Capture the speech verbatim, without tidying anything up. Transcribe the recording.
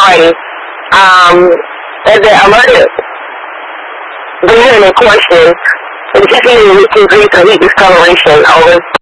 party. Um, and the alerted the woman in question, and just needed to agree to heat discoloration over